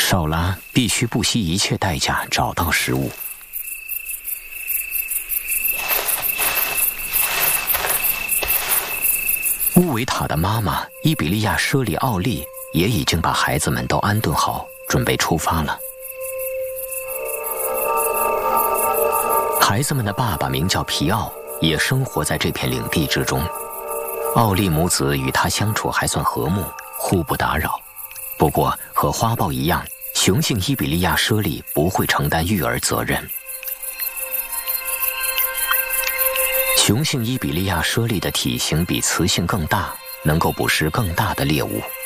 少拉必须不惜一切代价找到食物。乌维塔的妈妈伊比利亚·舍里奥利也已经把孩子们都安顿好，准备出发了。孩子们的爸爸名叫皮奥，也生活在这片领地之中。奥利母子与他相处还算和睦，互不打扰。不过和花豹一样，雄性伊比利亚猞猁不会承担育儿责任。雄性伊比利亚猞猁的体型比雌性更大，能够捕食更大的猎物。